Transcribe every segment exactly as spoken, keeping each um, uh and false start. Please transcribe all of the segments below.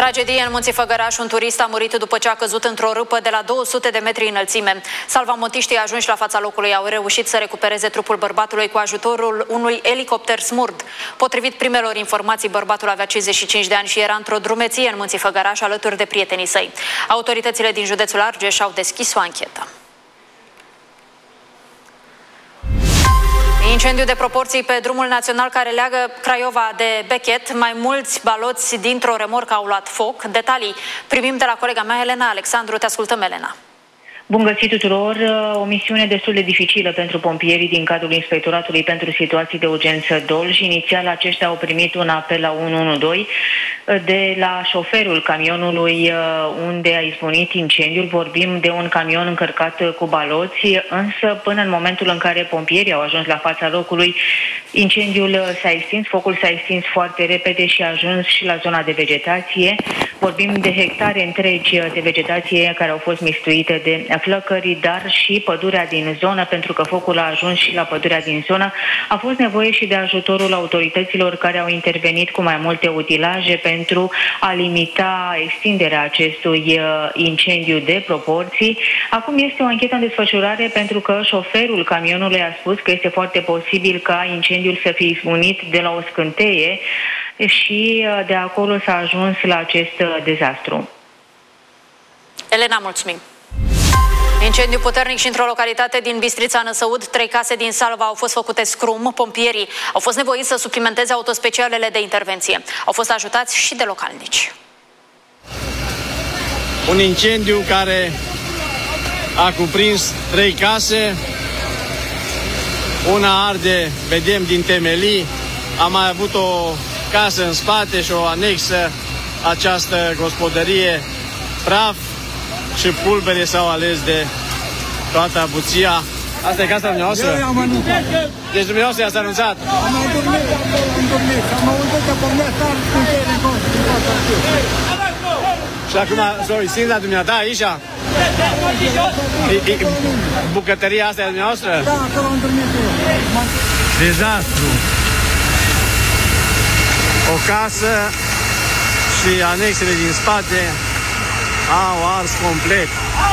Tragedie în Munții Făgăraș. Un turist a murit după ce a căzut într-o râpă de la două sute de metri înălțime. Salvamotiștii ajunși la fața locului au reușit să recupereze trupul bărbatului cu ajutorul unui elicopter smurd. Potrivit primelor informații, bărbatul avea cincizeci și cinci de ani și era într-o drumeție în Munții Făgăraș alături de prietenii săi. Autoritățile din județul Argeș au deschis o anchetă. Incendiu de proporții pe drumul național care leagă Craiova de Bechet. Mai mulți baloți dintr-o remorcă au luat foc. Detalii primim de la colega mea, Elena Alexandru. Te ascultăm, Elena. Bun găsit tuturor! O misiune destul de dificilă pentru pompierii din cadrul Inspectoratului pentru Situații de Urgență Dolj. Inițial aceștia au primit un apel la unu unu doi de la șoferul camionului unde a izbunit incendiul. Vorbim de un camion încărcat cu baloți, însă până în momentul în care pompierii au ajuns la fața locului, incendiul s-a extins, focul s-a extins foarte repede și a ajuns și la zona de vegetație. Vorbim de hectare întregi de vegetație care au fost mistuite de flăcări, dar și pădurea din zonă, pentru că focul a ajuns și la pădurea din zonă. A fost nevoie și de ajutorul autorităților care au intervenit cu mai multe utilaje pentru a limita extinderea acestui incendiu de proporții. Acum este o anchetă în desfășurare pentru că șoferul camionului a spus că este foarte posibil ca incendiul să fie izbunit de la o scânteie și de acolo s-a ajuns la acest dezastru. Elena, mulțumim! Incendiu puternic și într-o localitate din Bistrița Năsăud. Trei case din Salva au fost făcute scrum. Pompierii au fost nevoiți să suplimenteze autospecialele de intervenție. Au fost ajutați și de localnici. Un incendiu care a cuprins trei case. Una arde, vedem, din temelii. Am mai avut o casă în spate și o anexă. Această gospodărie, praf și pulbere s-au ales de toată avuția. Asta e casa dumneavoastră? Eu am anunțat. Deci dumneavoastră i-ați anunțat? Am mai dormit, am dormit. Am auzit că pornea star cu cele în fața. Și acum s-o simt la dumneata aici? E, e, bucătăria asta e a dumneavoastră? Da, acolo am dormit eu. Dezastru. O casă și anexele din spate au ars complet.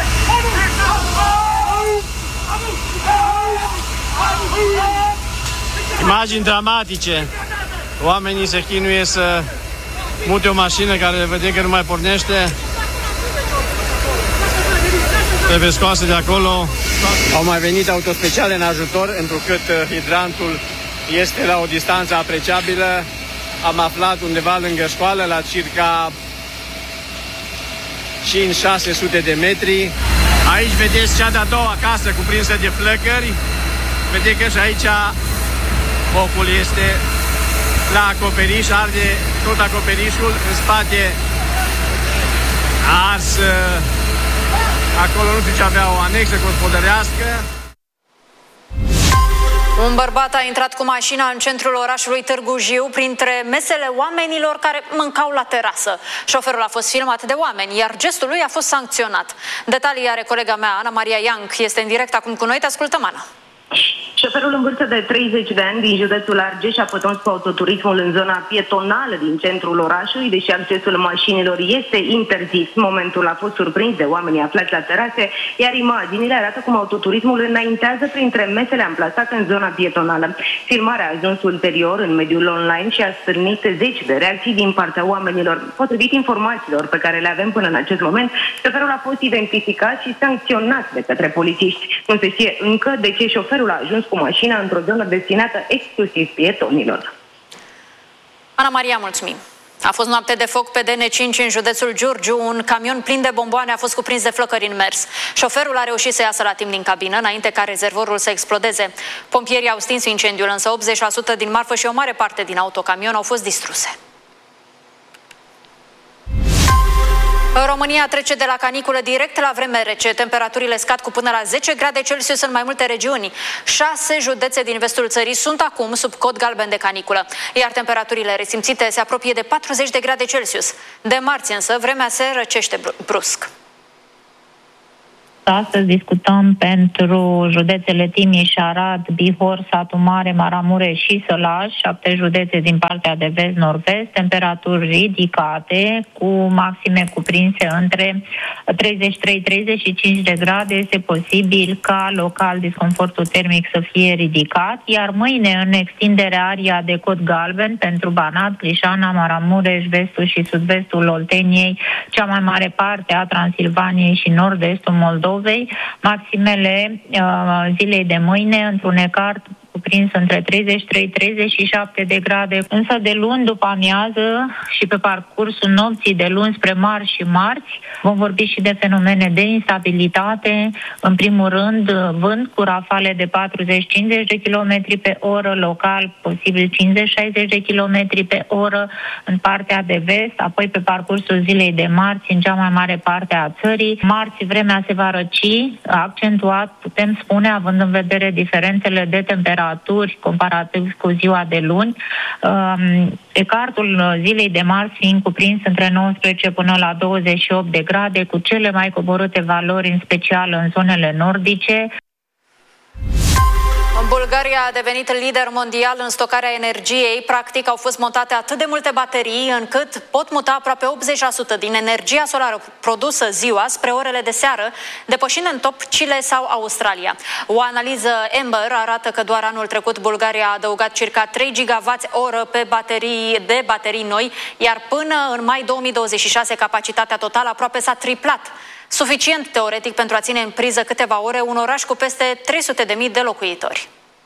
Imagini dramatice. Oamenii se chinuie să mute o mașină care vedem că nu mai pornește. Trebuie scoase de acolo. Au mai venit autospeciale în ajutor, întrucât hidrantul este la o distanță apreciabilă. Am aflat undeva lângă școală, la circa cinci șase sute de metri. Aici vedeți cea de-a doua casă cuprinsă de flăcări. Vedeți că și aici focul este la acoperiș, arde tot acoperișul. În spate a ars, acolo nu știu ce avea, o anexă gospodărească. Un bărbat a intrat cu mașina în centrul orașului Târgu Jiu printre mesele oamenilor care mâncau la terasă. Șoferul a fost filmat de oameni, iar gestul lui a fost sancționat. Detalii are colega mea, Ana Maria Ianc. Este în direct acum cu noi. Te ascultăm, Ana. Șoferul în vârstă de treizeci de ani din județul Argeș a pătruns cu autoturismul în zona pietonală din centrul orașului, deși accesul mașinilor este interzis. Momentul a fost surprins de oamenii aflați la terase, iar imaginile arată cum autoturismul înaintează printre mesele amplasate în zona pietonală. Filmarea a ajuns ulterior în mediul online și a stârnit zeci de reacții din partea oamenilor. Potrivit informațiilor pe care le avem până în acest moment, șoferul a fost identificat și sancționat de către polițiști. Nu se știe încă de ce șoferul a ajuns cu mașina într-o zonă destinată exclusiv pietonilor. Ana Maria, mulțumim! A fost noapte de foc pe D N cinci în județul Giurgiu. Un camion plin de bomboane a fost cuprins de flăcări în mers. Șoferul a reușit să iasă la timp din cabină, înainte ca rezervorul să explodeze. Pompierii au stins incendiul, însă optzeci la sută din marfă și o mare parte din autocamion au fost distruse. România trece de la caniculă direct la vreme rece. Temperaturile scad cu până la zece grade Celsius în mai multe regiuni. Șase județe din vestul țării sunt acum sub cod galben de caniculă, iar temperaturile resimțite se apropie de patruzeci de grade Celsius. De marți însă, vremea se răcește brusc. astăzi discutăm pentru județele Timiș, Arad, Bihor, Satu Mare, Maramureș și Sălaș, șapte județe din partea de vest-nord-vest, temperaturi ridicate, cu maxime cuprinse între treizeci și trei - treizeci și cinci de grade. Este posibil ca local disconfortul termic să fie ridicat, iar mâine în extindere aria de cod galben pentru Banat, Crișana, Maramureș, vestul și sud-vestul Olteniei, cea mai mare parte a Transilvaniei și nord-estul Moldovei. Maximele uh, zilei de mâine, întunecat cuprins între treizeci și trei - treizeci și șapte de grade, însă de luni după amiază și pe parcursul nopții de luni spre marți și marți vom vorbi și de fenomene de instabilitate. În primul rând, vânt cu rafale de patruzeci - cincizeci de kilometri pe oră, local posibil cincizeci - șaizeci de kilometri pe oră în partea de vest, apoi pe parcursul zilei de marți în cea mai mare parte a țării. Marți vremea se va răci, accentuat, putem spune, având în vedere diferențele de temperatură comparativ cu ziua de luni. Ecartul zilei de marți fiind cuprins între nouăsprezece până la douăzeci și opt de grade, cu cele mai coborâte valori, în special în zonele nordice. Bulgaria a devenit lider mondial în stocarea energiei. Practic au fost montate atât de multe baterii încât pot muta aproape optzeci la sută din energia solară produsă ziua spre orele de seară, depășind în top Chile sau Australia. O analiză Ember arată că doar anul trecut Bulgaria a adăugat circa trei gigawatt oră pe baterii de baterii noi, iar până în mai două mii douăzeci și șase capacitatea totală aproape s-a triplat. Suficient teoretic pentru a ține în priză câteva ore un oraș cu peste trei sute de mii de locuitori.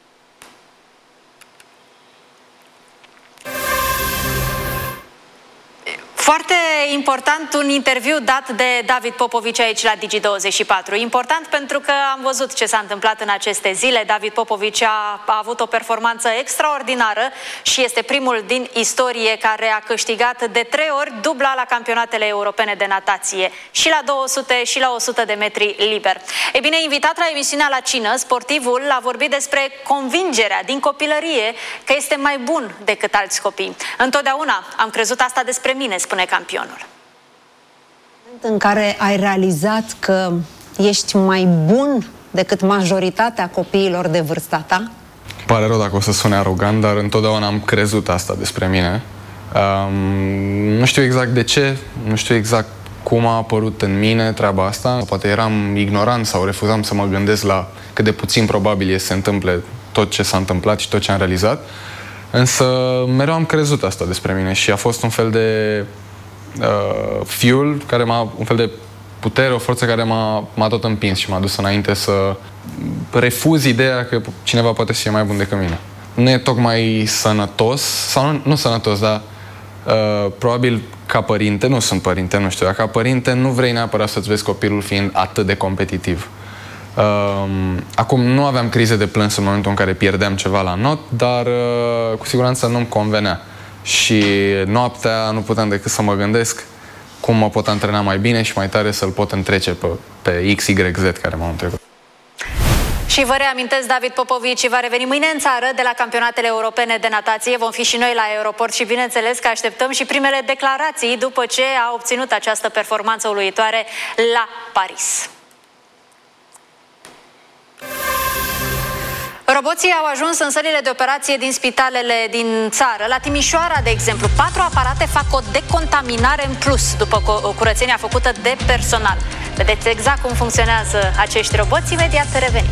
Foarte important un interviu dat de David Popovici aici la Digi douăzeci și patru. Important pentru că am văzut ce s-a întâmplat în aceste zile. David Popovici a, a avut o performanță extraordinară și este primul din istorie care a câștigat de trei ori dubla la campionatele europene de natație, și la două sute și la o sută de metri liber. E bine, invitat la emisiunea La Cină, sportivul a vorbit despre convingerea din copilărie că este mai bun decât alți copii. Întotdeauna am crezut asta despre mine, spune campionul. În care ai realizat că ești mai bun decât majoritatea copiilor de vârsta ta? Pare rău dacă o să sune arogant, dar întotdeauna am crezut asta despre mine. Um, nu știu exact de ce, nu știu exact cum a apărut în mine treaba asta. Poate eram ignorant sau refuzam să mă gândesc la cât de puțin probabil e să se întâmple tot ce s-a întâmplat și tot ce am realizat. Însă mereu am crezut asta despre mine și a fost un fel de uh, fuel, care m-a, un fel de putere, o forță care m-a tot împins și m-a dus înainte să refuz ideea că cineva poate să fie mai bun decât mine. Nu e tocmai sănătos, sau nu, nu sănătos, dar uh, probabil ca părinte, nu sunt părinte, nu știu, dar ca părinte nu vrei neapărat să-ți vezi copilul fiind atât de competitiv. Uh, acum nu aveam crize de plâns în momentul în care pierdeam ceva la not, dar uh, cu siguranță nu-mi convenea. Și noaptea nu puteam decât să mă gândesc cum mă pot antrena mai bine și mai tare să-l pot întrece pe, pe X Y Z care m-au întrecut. Și vă reamintesc, David Popovici va reveni mâine în țară de la campionatele europene de natație. Vom fi și noi la aeroport și bineînțeles că așteptăm și primele declarații după ce a obținut această performanță uluitoare la Paris. Roboții au ajuns în sălile de operație din spitalele din țară. La Timișoara, de exemplu, patru aparate fac o decontaminare în plus după curățenia făcută de personal. Vedeți exact cum funcționează acești roboți, imediat revenim.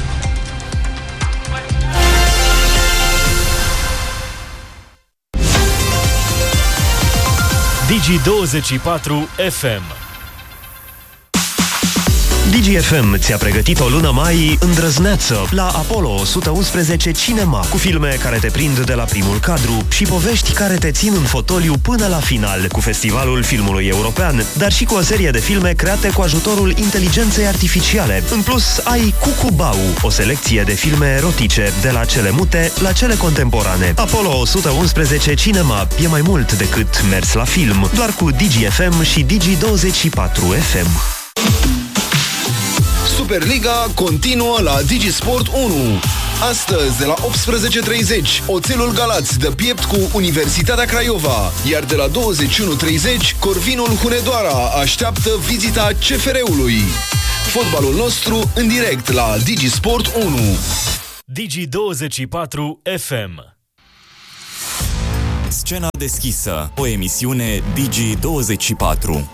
Digi douăzeci și patru F M. Digi F M ți-a pregătit o lună mai îndrăzneață la Apollo o sută unsprezece Cinema, cu filme care te prind de la primul cadru și povești care te țin în fotoliu până la final, cu Festivalul Filmului European, dar și cu o serie de filme create cu ajutorul inteligenței artificiale. În plus, ai Cucubau, o selecție de filme erotice, de la cele mute la cele contemporane. Apollo o sută unsprezece Cinema e mai mult decât mers la film, doar cu Digi F M și Digi douăzeci și patru F M. Superliga continuă la Digisport unu. Astăzi, de la optsprezece și treizeci, Oțelul Galați dă piept cu Universitatea Craiova, iar de la douăzeci și unu și treizeci, Corvinul Hunedoara așteaptă vizita C F R-ului. Fotbalul nostru în direct la Digi Sport unu. Digi douăzeci și patru F M. Scena deschisă, o emisiune Digi douăzeci și patru.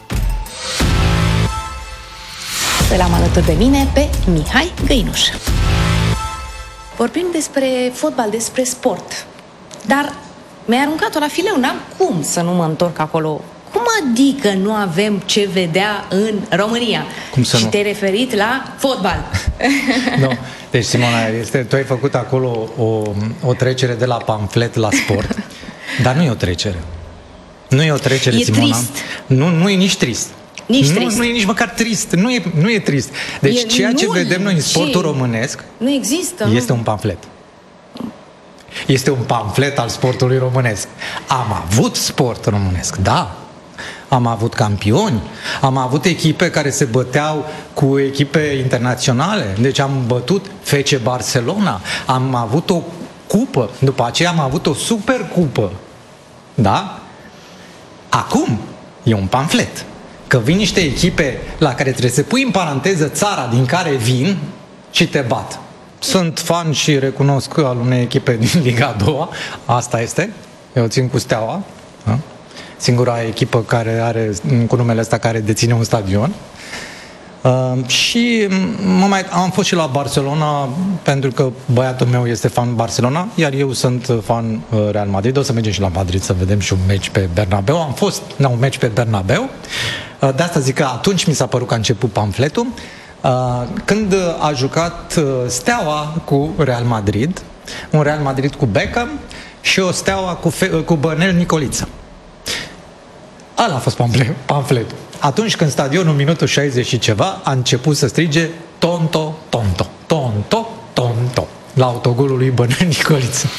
Îl am alături de mine pe Mihai Găinuș. Vorbim despre fotbal, despre sport. Dar mi-ai aruncat-o la fileu, n-am cum să nu mă întorc acolo. Cum adică nu avem ce vedea în România? Cum să și nu? te-ai referit la fotbal. Nu. Deci, Simona, este, tu ai făcut acolo o, o trecere de la pamflet la sport, dar nu e o trecere. Nu e o trecere, E Simona. trist. Nu, nu e nici trist. Nici nu, trist. nu e nici măcar trist. Nu e, nu e trist. Deci E ceea ce nul. vedem noi în sportul Ce? românesc Nu există. este un pamflet. Este un pamflet al sportului românesc. Am avut sport românesc, da. Am avut campioni, am avut echipe care se băteau cu echipe internaționale. Deci am bătut F C Barcelona, am avut o cupă, după aceea am avut o supercupă. Da? Acum e un pamflet. Că vin niște echipe la care trebuie să pui în paranteză țara din care vin și te bat. Sunt fan și recunosc al unei echipe din Liga a doua, asta este, eu țin cu Steaua, da? Singura echipă care are, cu numele ăsta, care deține un stadion. Uh, și mă mai, am fost și la Barcelona pentru că băiatul meu este fan Barcelona, iar eu sunt fan uh, Real Madrid. O să mergem și la Madrid să vedem și un meci pe Bernabeu. Am fost la un meci pe Bernabeu. Uh, de asta zic că atunci mi s-a părut că a început pamfletul. Uh, când a jucat uh, Steaua cu Real Madrid, un Real Madrid cu Beckham și o Steaua cu, Fe- cu Bănel Nicoliță. Ăla a fost pamfletul. Atunci când stadionul, minutul șaizeci și ceva, a început să strige Tonto, Tonto, Tonto, Tonto, la autogolul lui Bănel Nicoliță.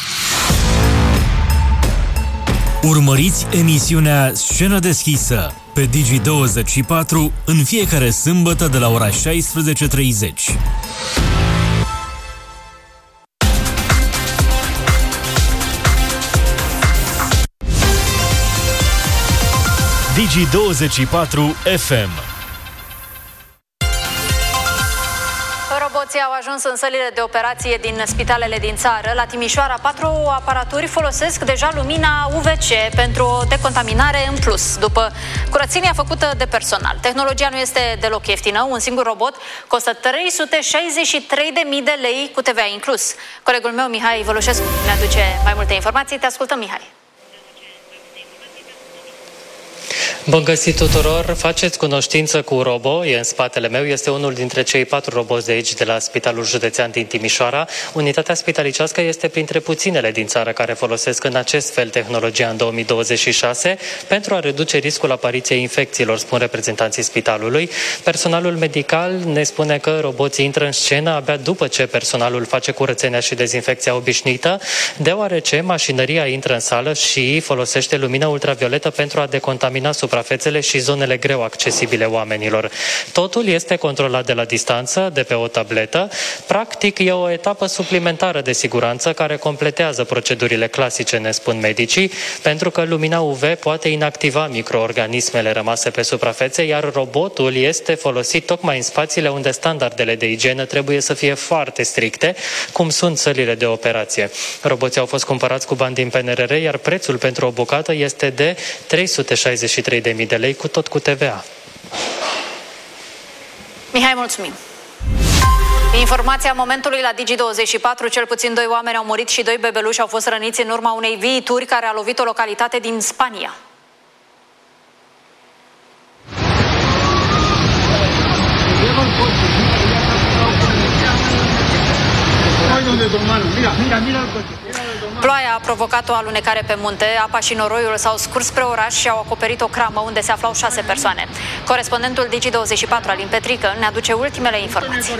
Urmăriți emisiunea Scenă deschisă pe Digi douăzeci și patru în fiecare sâmbătă de la ora șaisprezece și treizeci. Digi douăzeci și patru F M. Roboții au ajuns în sălile de operație din spitalele din țară. La Timișoara, patru aparaturi folosesc deja lumina U V C pentru o decontaminare în plus, după curățenia făcută de personal. Tehnologia nu este deloc ieftină. Un singur robot costă trei sute șaizeci și trei de mii de lei cu T V A inclus. Colegul meu, Mihai Vălușescu, ne aduce mai multe informații. Te ascultăm, Mihai. Bun găsit tuturor! Faceți cunoștință cu Robo, e în spatele meu, este unul dintre cei patru roboți de aici, de la Spitalul Județean din Timișoara. Unitatea spitalicească este printre puținele din țară care folosesc în acest fel tehnologia în două mii douăzeci și șase pentru a reduce riscul apariției infecțiilor, spun reprezentanții spitalului. Personalul medical ne spune că roboții intră în scenă abia după ce personalul face curățenia și dezinfecția obișnuită, deoarece mașinăria intră în sală și folosește lumină ultravioletă pentru a decontamina suprafețele și zonele greu accesibile oamenilor. Totul este controlat de la distanță, de pe o tabletă. Practic, e o etapă suplimentară de siguranță care completează procedurile clasice, ne spun medicii, pentru că lumina U V poate inactiva microorganismele rămase pe suprafețe, iar robotul este folosit tocmai în spațiile unde standardele de igienă trebuie să fie foarte stricte, cum sunt sălile de operație. Roboții au fost cumpărați cu bani din P N R R, iar prețul pentru o bucată este de trei sute șaizeci și trei de mii de lei, cu tot cu T V A. Mihai, mulțumim! Informația momentului la Digi douăzeci și patru, cel puțin doi oameni au murit și doi bebeluși au fost răniți în urma unei viituri care a lovit o localitate din Spania. Ploaia a provocat o alunecare pe munte, apa și noroiul s-au scurs spre oraș și au acoperit o cramă unde se aflau șase persoane. Corespondentul Digi douăzeci și patru, Alin Petrică, ne aduce ultimele informații.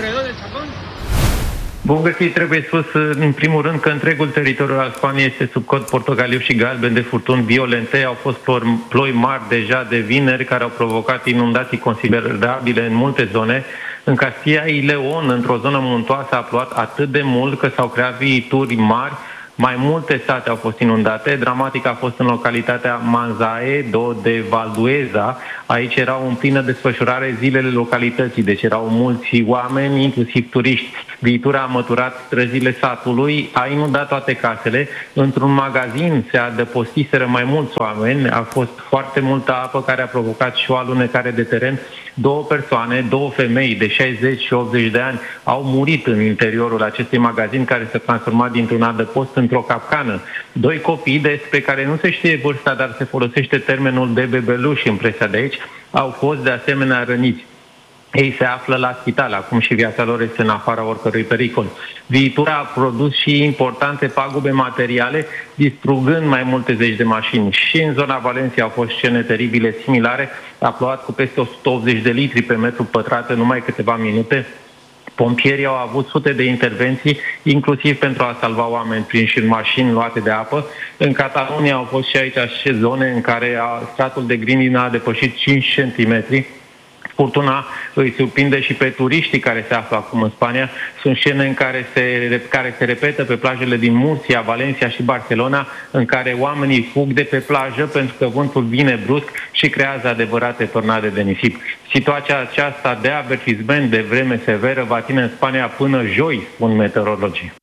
Bun găsit, trebuie spus în primul rând că întregul teritoriu al Spaniei este sub cod portocaliu și galben de furtuni violente. Au fost ploi mari deja de vineri care au provocat inundații considerabile în multe zone. În Castilla y León, într-o zonă muntoasă, a plouat atât de mult că s-au creat viituri mari. Mai multe sate au fost inundate. Dramatic a fost în localitatea Manzae, do de Valdueza. Aici erau în plină desfășurare zilele localității, deci erau mulți oameni, inclusiv turiști. Viitura a măturat străzile satului, a inundat toate casele. Într-un magazin se adăpostiseră mai mulți oameni, a fost foarte multă apă care a provocat și o alunecare de teren. Două persoane, două femei de șaizeci și optzeci de ani au murit în interiorul acestui magazin care s-a transformat dintr-un adăpost într-o capcană. Doi copii despre care nu se știe vârsta, dar se folosește termenul de bebeluși în presa de aici, au fost de asemenea răniți. Ei se află la spital, acum și viața lor este în afara oricărui pericol. Viitura a produs și importante pagube materiale, distrugând mai multe zeci de mașini. Și în zona Valencia au fost scene teribile similare, a plouat cu peste o sută optzeci de litri pe metru pătrat în numai câteva minute. Pompierii au avut sute de intervenții, inclusiv pentru a salva oameni prinși în mașini luate de apă. În Catalunia au fost și aici și zone în care stratul de grindină a depășit cinci centimetri. Furtuna îi surprinde și pe turiștii care se află acum în Spania. Sunt scene în care se, care se repetă pe plajele din Murcia, Valencia și Barcelona, în care oamenii fug de pe plajă pentru că vântul vine brusc și creează adevărate tornade de nisip. Situația aceasta de avertisment de vreme severă va ține în Spania până joi, spun meteorologii.